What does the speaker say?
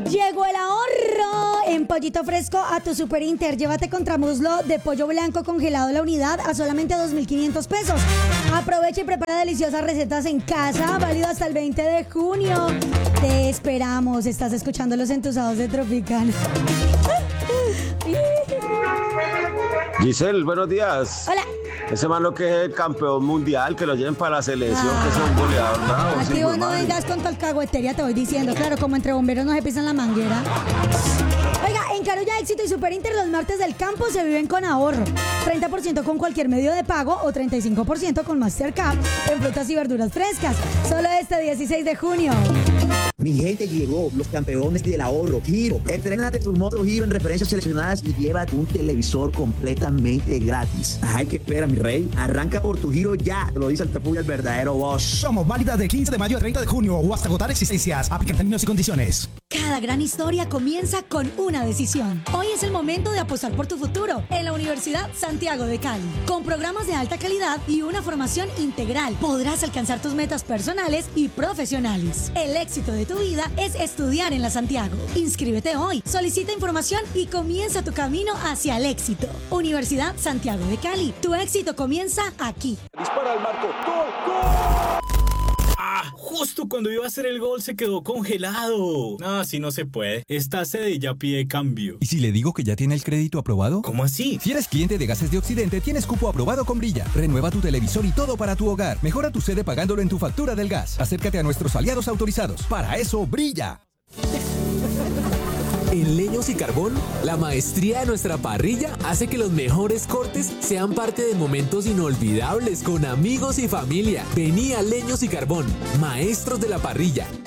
Llegó el ahorro en Pollito Fresco a tu Super Inter. Llévate contramuslo de pollo blanco congelado la unidad a solamente 2.500 pesos. Aprovecha y prepara deliciosas recetas en casa, válido hasta el 20 de junio. Te esperamos. Estás escuchando Los Entusados de Tropicana. Giselle, buenos días. Hola. Ese mano que es el campeón mundial, que lo lleven para la selección, que es un goleador bravo. Aquí vos no vengas con tal cagüetería, te voy diciendo. Claro, como entre bomberos no se pisan la manguera. Oiga, en Carulla Éxito y Super Inter los martes del campo se viven con ahorro. 30% con cualquier medio de pago o 35% con Mastercard en frutas y verduras frescas. Solo este 16 de junio. Mi gente, llegó los campeones del ahorro, Giro. Entrénate tu moto Giro en referencias seleccionadas y llévate un televisor completamente gratis. Ay, que espera, mi rey. Arranca por tu Giro ya. Te lo dice el Tapuya, el verdadero boss. Somos válidas del 15 de mayo al 30 de junio o hasta agotar existencias. Aplican términos y condiciones. Cada gran historia comienza con una decisión. Hoy es el momento de apostar por tu futuro en la Universidad Santiago de Cali. Con programas de alta calidad y una formación integral, podrás alcanzar tus metas personales y profesionales. El éxito de tu vida es estudiar en la Santiago. Inscríbete hoy, solicita información y comienza tu camino hacia el éxito. Universidad Santiago de Cali. Tu éxito comienza aquí. Dispara al marco. ¡Gol, gol! Justo cuando iba a hacer el gol se quedó congelado. No, así no se puede. Esta sede ya pide cambio. ¿Y si le digo que ya tiene el crédito aprobado? ¿Cómo así? Si eres cliente de Gases de Occidente, tienes cupo aprobado con Brilla. Renueva tu televisor y todo para tu hogar. Mejora tu sede pagándolo en tu factura del gas. Acércate a nuestros aliados autorizados. Para eso, Brilla. En Leños y Carbón, la maestría de nuestra parrilla hace que los mejores cortes sean parte de momentos inolvidables con amigos y familia. Vení a Leños y Carbón, maestros de la parrilla.